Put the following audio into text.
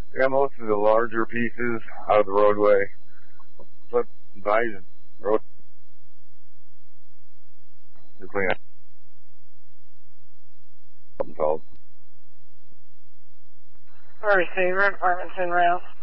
got most of the larger pieces out of the roadway. But by the road to clean up. Something called. Receiver, department's in route.